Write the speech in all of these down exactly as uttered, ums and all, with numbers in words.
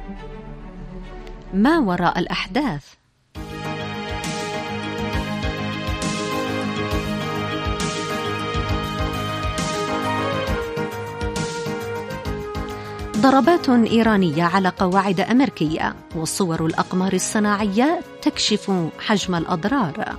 ما وراء الأحداث. ضربات إيرانية على قواعد أمريكية، وصور الأقمار الصناعية تكشف حجم الأضرار.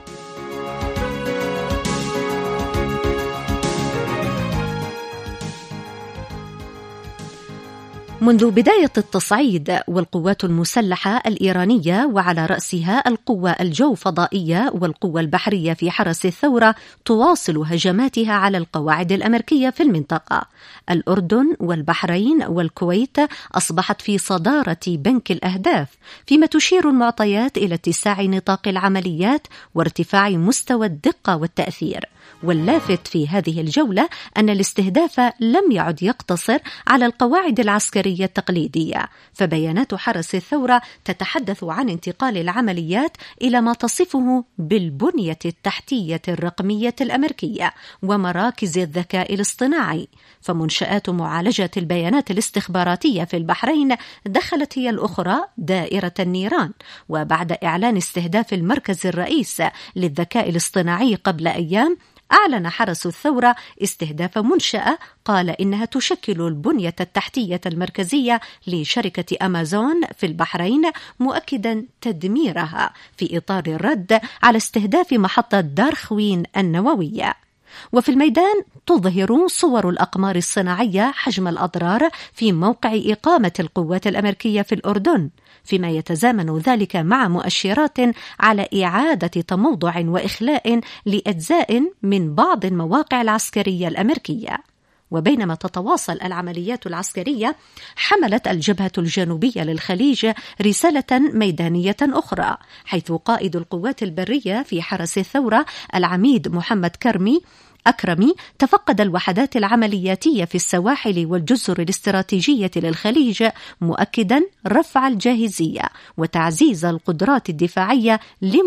منذ بداية التصعيد والقوات المسلحة الإيرانية وعلى رأسها القوة الجوفضائية والقوة البحرية في حرس الثورة تواصل هجماتها على القواعد الأمريكية في المنطقة. الأردن والبحرين والكويت أصبحت في صدارة بنك الأهداف، فيما تشير المعطيات إلى اتساع نطاق العمليات وارتفاع مستوى الدقة والتأثير. واللافت في هذه الجولة أن الاستهداف لم يعد يقتصر على القواعد العسكرية التقليدية، فبيانات حرس الثورة تتحدث عن انتقال العمليات إلى ما تصفه بالبنية التحتية الرقمية الأمريكية ومراكز الذكاء الاصطناعي. فمنشآت معالجة البيانات الاستخباراتية في البحرين دخلت هي الأخرى دائرة النيران، وبعد إعلان استهداف المركز الرئيس للذكاء الاصطناعي قبل أيام، أعلن حرس الثورة استهداف منشأة قال إنها تشكل البنية التحتية المركزية لشركة أمازون في البحرين، مؤكدا تدميرها في إطار الرد على استهداف محطة دارخوين النووية. وفي الميدان تظهر صور الأقمار الصناعية حجم الأضرار في موقع إقامة القوات الأمريكية في الأردن، فيما يتزامن ذلك مع مؤشرات على إعادة تموضع وإخلاء لأجزاء من بعض المواقع العسكرية الأمريكية. وبينما تتواصل العمليات العسكرية، حملت الجبهة الجنوبية للخليج رسالة ميدانية أخرى، حيث قائد القوات البرية في حرس الثورة العميد محمد كرمي أكرمي تفقد الوحدات العملياتية في السواحل والجزر الاستراتيجية للخليج، مؤكدا رفع الجاهزية وتعزيز القدرات الدفاعية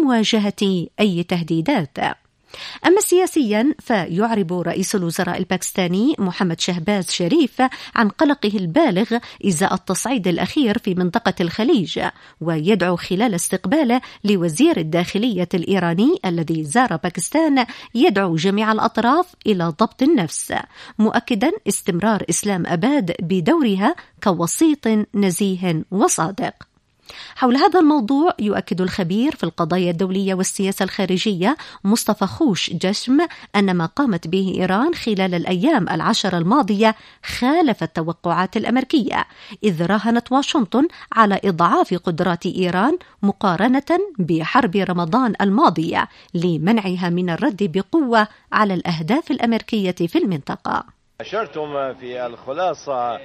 لمواجهة أي تهديدات. أما سياسيا، فيعرب رئيس الوزراء الباكستاني محمد شهباز شريف عن قلقه البالغ إزاء التصعيد الأخير في منطقة الخليج، ويدعو خلال استقباله لوزير الداخلية الإيراني الذي زار باكستان يدعو جميع الأطراف إلى ضبط النفس، مؤكدا استمرار إسلام أباد بدورها كوسيط نزيه وصادق. حول هذا الموضوع يؤكد الخبير في القضايا الدولية والسياسة الخارجية مصطفى خوش جشم أن ما قامت به إيران خلال الأيام العشر الماضية خالف التوقعات الأمريكية، إذ راهنت واشنطن على إضعاف قدرات إيران مقارنة بحرب رمضان الماضية لمنعها من الرد بقوة على الأهداف الأمريكية في المنطقة. أشرتم في الخلاصة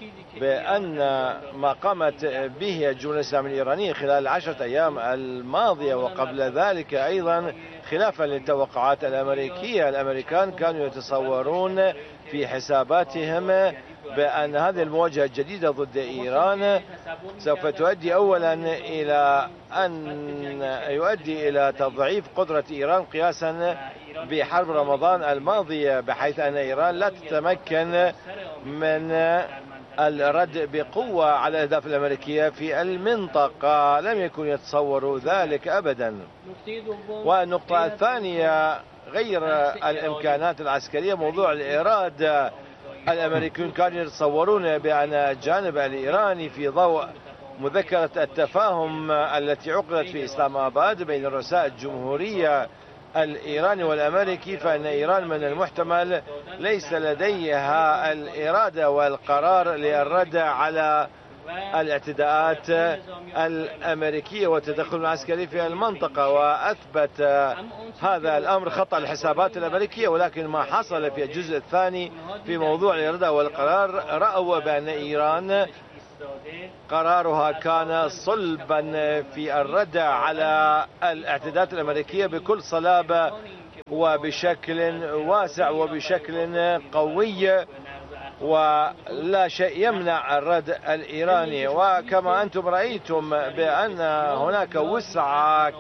بأن ما قامت به الجمهورية الإسلامية الإيرانية خلال العشرة أيام الماضية وقبل ذلك أيضا خلافا للتوقعات الأمريكية. الأمريكان كانوا يتصورون في حساباتهم بأن هذه المواجهة الجديدة ضد إيران سوف تؤدي أولا إلى أن يؤدي إلى تضعيف قدرة إيران قياسا بحرب رمضان الماضية، بحيث أن إيران لا تتمكن من الرد بقوة على الأهداف الأمريكية في المنطقة. لم يكن يتصوروا ذلك أبدا. والنقطة الثانية غير الإمكانات العسكرية، موضوع الإرادة. الأمريكيون كانوا يتصورون بأن الجانب الإيراني في ضوء مذكرة التفاهم التي عقدت في إسلام آباد بين رؤساء الجمهورية الإيراني والأمريكي، فإن إيران من المحتمل ليس لديها الإرادة والقرار للرد على الاعتداءات الأمريكية والتدخل العسكري في المنطقة. وأثبت هذا الأمر خطأ الحسابات الأمريكية. ولكن ما حصل في الجزء الثاني في موضوع الإرادة والقرار، رأوا بأن إيران قرارها كان صلبا في الرد على الاعتداءات الأمريكية بكل صلابة وبشكل واسع وبشكل قوي، ولا شيء يمنع الرد الإيراني. وكما أنتم رأيتم بأن هناك وسعة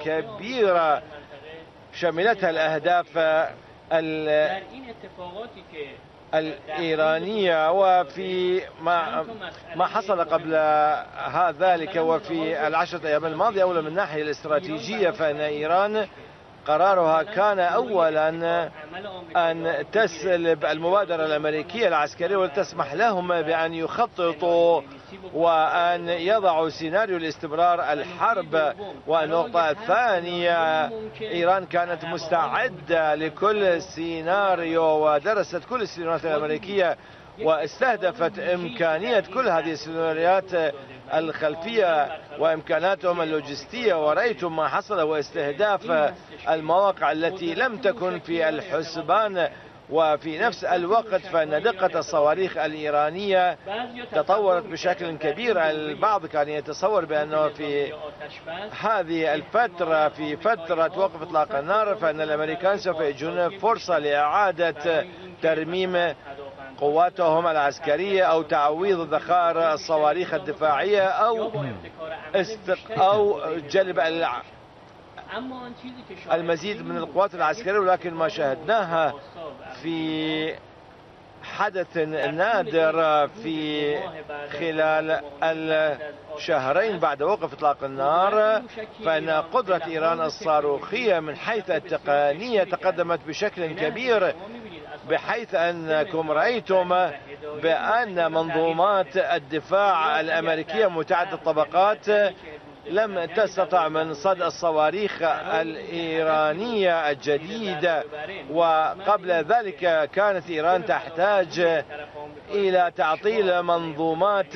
كبيرة شملتها الأهداف الإيرانية وفي ما ما حصل قبل ذلك وفي العشرة أيام الماضية. أولا من الناحية الاستراتيجية فإن إيران قرارها كان أولا أن تسلب المبادرة الأمريكية العسكرية وتسمح لهم بأن يخططوا وأن يضعوا سيناريو لاستمرار الحرب. والنقطة الثانية إيران كانت مستعدة لكل سيناريو ودرست كل السيناريوهات الأمريكية واستهدفت إمكانية كل هذه السيناريوهات الخلفية وإمكاناتهم اللوجستية. ورأيتم ما حصل واستهداف المواقع التي لم تكن في الحسبان. وفي نفس الوقت فإن دقة الصواريخ الإيرانية تطورت بشكل كبير. البعض كان يتصور بأنه في هذه الفترة في فترة وقف إطلاق النار فإن الأمريكان سوف يجدون فرصة لإعادة ترميم قواتهم العسكرية أو تعويض ذخائر الصواريخ الدفاعية أو استق أو جلب المزيد من القوات العسكرية. ولكن ما شاهدناها في حدث نادر في خلال الشهرين بعد وقف إطلاق النار فإن قدرة إيران الصاروخية من حيث التقنية تقدمت بشكل كبير، بحيث أنكم رأيتم بأن منظومات الدفاع الأمريكية متعددة الطبقات لم تستطع من صد الصواريخ الإيرانية الجديدة. وقبل ذلك كانت إيران تحتاج إلى تعطيل منظومات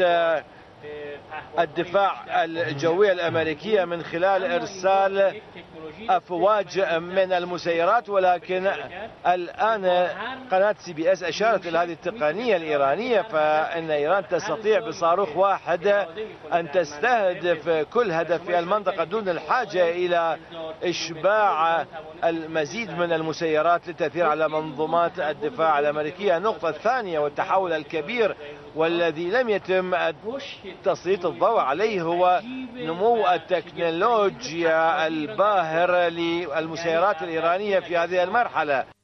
الدفاع الجوية الأمريكية من خلال إرسال أفواج من المسيرات. ولكن الآن قناة سي بي اس أشارت إلى هذه التقنية الإيرانية، فإن إيران تستطيع بصاروخ واحد أن تستهدف كل هدف في المنطقة دون الحاجة إلى إشباع المزيد من المسيرات للتأثير على منظومات الدفاع الأمريكية. النقطة الثانية والتحول الكبير والذي لم يتم تسليط الضوء عليه هو نمو التكنولوجيا الباهر للمسيرات الإيرانية في هذه المرحلة.